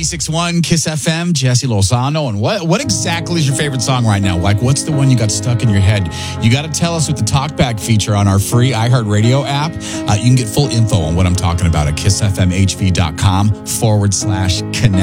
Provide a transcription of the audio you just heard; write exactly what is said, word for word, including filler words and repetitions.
ninety-six point one Kiss F M, Jesse Lozano. And what, what exactly is your favorite song right now? Like, what's the one you got stuck in your head? You got to tell us with the talkback feature on our free iHeartRadio app. Uh, you can get full info on what I'm talking about at kissfmhv.com forward slash connect.